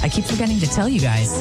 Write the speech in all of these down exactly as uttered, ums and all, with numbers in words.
I keep forgetting to tell you guys.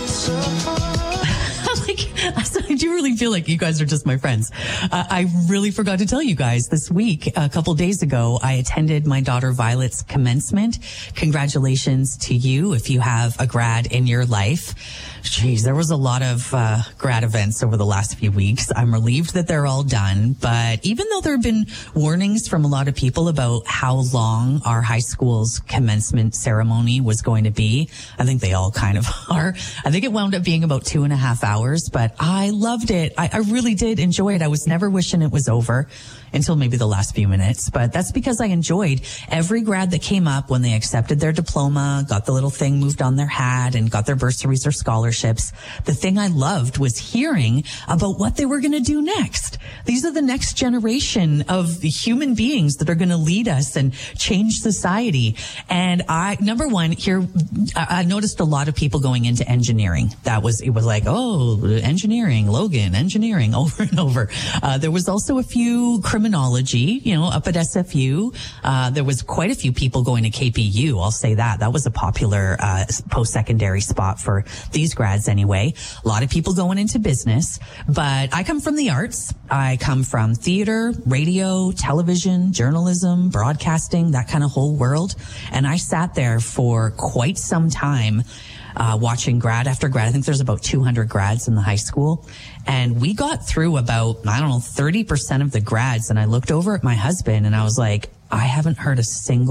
like, I do really feel like you guys are just my friends. Uh, I really forgot to tell you guys this week, a couple days ago, I attended my daughter Violet's commencement. Congratulations to you if you have a grad in your life. Jeez, there was a lot of uh, grad events over the last few weeks. I'm relieved that they're all done. But even though there have been warnings from a lot of people about how long our high school's commencement ceremony was going to be, I think they all kind of are. I think it wound up being about two and a half hours, but I loved it. I, I really did enjoy it. I was never wishing it was over until maybe the last few minutes. But that's because I enjoyed every grad that came up when they accepted their diploma, got the little thing moved on their hat, and got their bursaries or scholarships. The thing I loved was hearing about what they were going to do next. These are the next generation of human beings that are going to lead us and change society. And I, number one, here, I noticed a lot of people going into engineering. That was, it was like, oh, engineering, Logan, engineering, over and over. Uh, there was also a few criminology, you know, up at S F U. Uh, there was quite a few people going to K P U. I'll say that. That was a popular, uh, post-secondary spot for these grads anyway. A lot of people going into business, but I come from the arts. I come from theater, radio, television, journalism, broadcasting, that kind of whole world. And I sat there for quite some time, uh, watching grad after grad. I think there's about two hundred grads in the high school. And we got through about, I don't know, thirty percent of the grads. And I looked over at my husband and I was like, I haven't heard a single